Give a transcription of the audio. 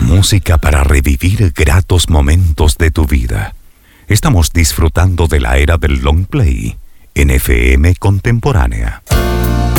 Música para revivir gratos momentos de tu vida. Estamos disfrutando de la era del long play en FM Contemporánea.